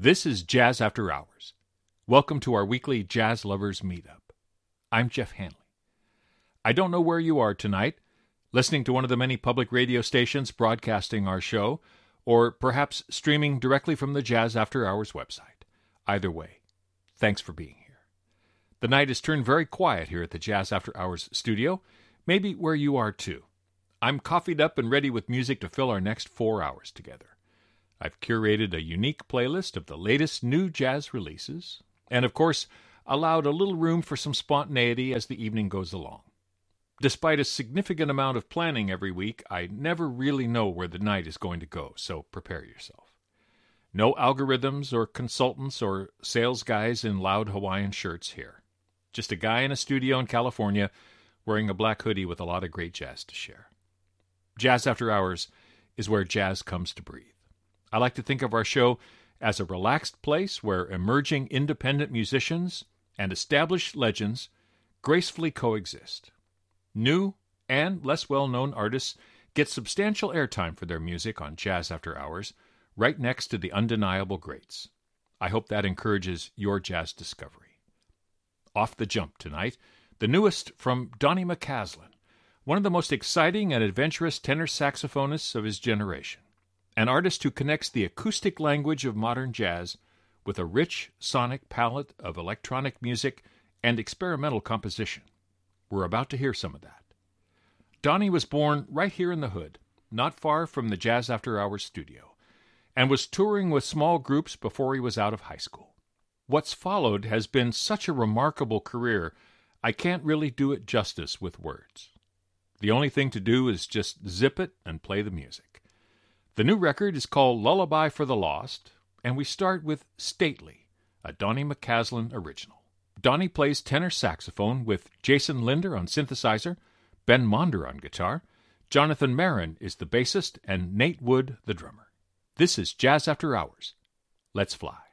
This is Jazz After Hours. Welcome to our weekly Jazz Lovers Meetup. I'm Jeff Hanley. I don't know where you are tonight, listening to one of the many public radio stations broadcasting our show, or perhaps streaming directly from the Jazz After Hours website. Either way, thanks for being here. The night has turned very quiet here at the Jazz After Hours studio, maybe where you are too. I'm coffeed up and ready with music to fill our next 4 hours together. I've curated a unique playlist of the latest new jazz releases, and of course, allowed a little room for some spontaneity as the evening goes along. Despite a significant amount of planning every week, I never really know where the night is going to go, so prepare yourself. No algorithms or consultants or sales guys in loud Hawaiian shirts here. Just a guy in a studio in California wearing a black hoodie with a lot of great jazz to share. Jazz After Hours is where jazz comes to breathe. I like to think of our show as a relaxed place where emerging independent musicians and established legends gracefully coexist. New and less well-known artists get substantial airtime for their music on Jazz After Hours, right next to the undeniable greats. I hope that encourages your jazz discovery. Off the jump tonight, the newest from Donny McCaslin, one of the most exciting and adventurous tenor saxophonists of his generation, an artist who connects the acoustic language of modern jazz with a rich sonic palette of electronic music and experimental composition. We're about to hear some of that. Donny was born right here in the Hood, not far from the Jazz After Hours studio, and was touring with small groups before he was out of high school. What's followed has been such a remarkable career, I can't really do it justice with words. The only thing to do is just zip it and play the music. The new record is called Lullaby for the Lost, and we start with Stately, a Donny McCaslin original. Donny plays tenor saxophone with Jason Linder on synthesizer, Ben Monder on guitar, Jonathan Marin is the bassist, and Nate Wood the drummer. This is Jazz After Hours. Let's fly.